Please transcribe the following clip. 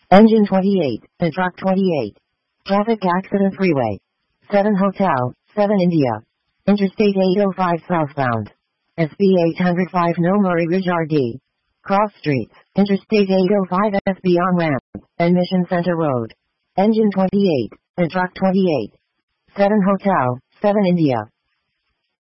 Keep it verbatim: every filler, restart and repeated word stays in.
Engine twenty-eight, and truck twenty-eight. Traffic accident freeway. seven Hotel, seven India. Interstate eight oh five southbound. S B eight oh five No Murray Ridge R D. Cross streets, Interstate eight oh five S B on-ramp, and Mission Center Road. Engine twenty-eight, and truck twenty-eight. seven Hotel, seven India.